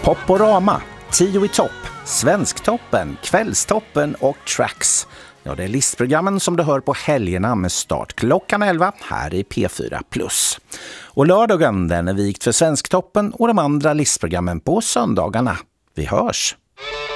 Poporama, 10 i topp, Svensktoppen, Kvällstoppen och Tracks. Ja, det är listprogrammen som du hör på helgerna med start klockan 11 här i P4+. Och lördagen den är vikt för Svensktoppen och de andra listprogrammen på söndagarna. Vi hörs!